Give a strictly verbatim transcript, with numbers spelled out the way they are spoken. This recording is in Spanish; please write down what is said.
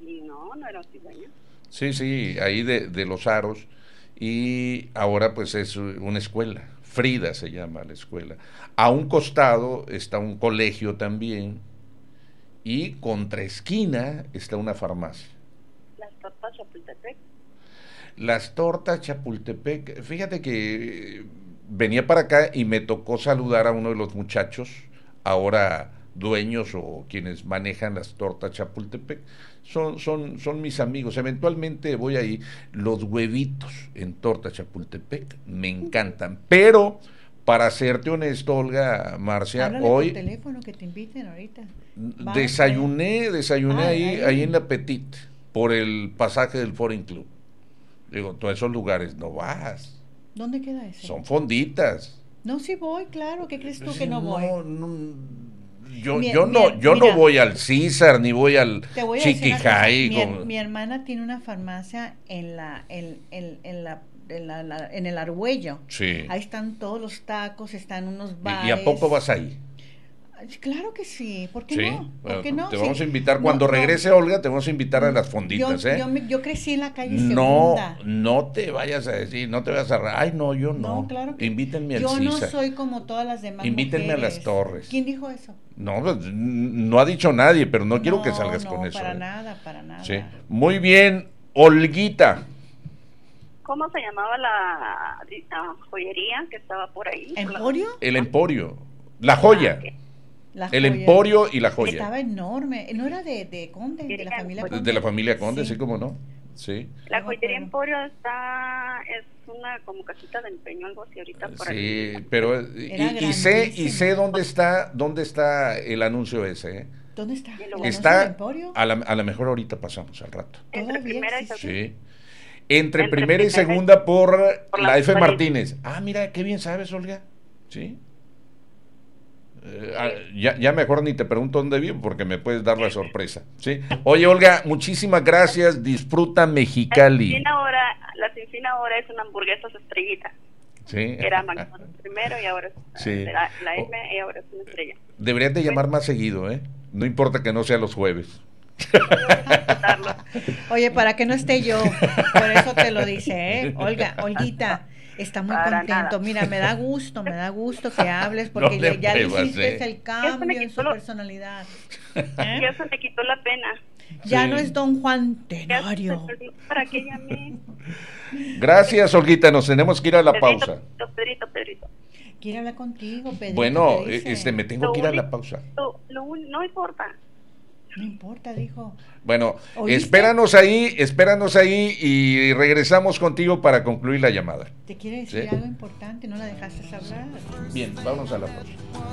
No, no era cigüeña. Sí, sí, ahí de, de Los Aros. Y ahora pues es una escuela. Frida se llama la escuela. A un costado está un colegio también. Y contra esquina está una farmacia. Las tortas Chapultepec. Las tortas Chapultepec, fíjate que venía para acá y me tocó saludar a uno de los muchachos, ahora dueños o quienes manejan las tortas Chapultepec. Son, son, son mis amigos. Eventualmente voy ahí. Los huevitos en torta Chapultepec me encantan. Pero, para serte honesto, Olga, Marcia, Háblale hoy por teléfono que te inviten ahorita. Vas, desayuné, desayuné Ah, ahí, ahí. ahí en la Petit, por el pasaje del Foreign Club. Digo, todos esos lugares no vas. ¿Dónde queda ese? Son fonditas. No, sí voy, claro. ¿Qué crees tú que no voy? No, no, yo, Mi- yo mi- no, yo mira, no voy al César ni voy al Te voy a decir una cosa. Chiquijay. Mi, Como- mi hermana tiene una farmacia en la, en, en, en la, en la, la- en el Argüello. Sí. Ahí están todos los tacos, están unos ¿Y, bares. y a poco vas ahí? Claro que sí. ¿Por qué Sí. no? ¿Por Bueno, qué no? te Sí. vamos a invitar No, cuando no. regrese Olga, te vamos a invitar a las fonditas, yo, ¿eh? Yo, me- yo crecí en la calle No, Segunda. no te vayas a decir, no te vayas a... Ay, no, yo no. No, claro que Invítenme al yo no César. soy como todas las demás Invítenme a mujeres. las Torres. ¿Quién dijo eso? No, pues, no ha dicho nadie, pero no, quiero que salgas no, con eso. para ¿eh? nada, para nada. Sí. Muy bien, Olguita. ¿Cómo se llamaba la, la joyería que estaba por ahí? ¿Emporio? El Emporio. La joya. La El joya. Emporio y la joya. Estaba enorme. No era de, de Conde, de la familia Conde. De la familia Conde, sí, Sí. como no. Sí. La No me joyería acuerdo. Emporio está, es una como casita de empeño, algo así ahorita por ahí. Sí, pero y, Era y sé y grandísima. sé dónde está dónde está el anuncio ese. ¿eh? ¿Dónde está? Y ¿El luego- anuncio del Está Emporio? a la, a la mejor ahorita pasamos al rato. Entre Todavía primera y existe. segunda. Sí. Entre, Entre primera y primera y- segunda por, por la la F. Martínez. Martínez. Ah, mira, qué bien sabes, Olga. Sí. Eh, ah, ya, ya mejor ni te pregunto dónde vivo porque me puedes dar la sorpresa. ¿Sí? Oye, Olga, muchísimas gracias. Disfruta La Mexicali. sin fin ahora, la sin fin ahora es una hamburguesa estrellita. Sí. Era McDonald's primero y ahora es Sí. la, la M y ahora es una estrella. Deberías de llamar más seguido, ¿eh? No importa que no sea los jueves. Disfrutarlo. Oye, para que no esté yo, por eso te lo dice, ¿eh? Olga, Olguita, está muy Para contento. nada. Mira, me da gusto, me da gusto que hables porque No le ya, ya le muevas, hiciste ¿eh? el cambio en su quitó lo- personalidad. Y ¿Eh? eso me quitó la pena. Ya Sí. no es don Juan Ya se Tenorio. perdió. ¿Para qué llamé? Gracias, Olguita. Nos tenemos que ir a la Pedrito, pausa. Pedrito, Pedrito, Pedrito. Quiere hablar contigo, Pedrito. Bueno, te dice. este, me tengo Lo que ir a la único- pausa. Lo, lo un- no importa. No importa, dijo. Bueno, ¿Oíste? espéranos ahí, espéranos ahí y regresamos contigo para concluir la llamada. Te quiere decir ¿Sí? algo importante, no la dejaste hablar. Bien, vamos a la pausa.